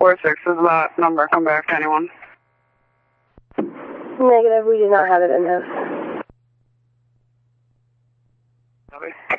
446. Does that number come back to anyone? Negative, we do not have it in house. Copy.